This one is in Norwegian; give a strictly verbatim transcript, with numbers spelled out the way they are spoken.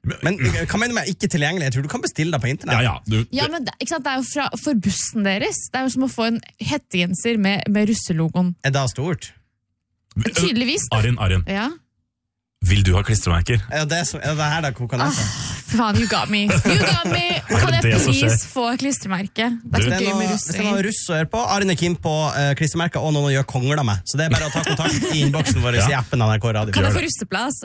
Men hva mener du med ikke tilgjengelig? Jeg tror du kan bestille det på internett. Ja, ja, du, Ja, men det, ikke sant? Det er jo fra, for bussen deres. Det er jo som å få en hettegenser med, med russelogoen. Er det stort? Tydeligvis. Arin, Arin, Ja. vil du ha klistremerker? Er det, som, er det her det koker ned seg? Faen, you got me. You got me. Kan jeg det som skjer? please få klistremerke? Det er Du- så Det er gøy noe, med hvis det er noe russing. russ å høre på, Arne Kim på uh, klistremerker og noen å gjøre kongler med. Så det er bare å ta kontakt i innboksen vår i appen N R K Radio. Kan jeg få russeplass?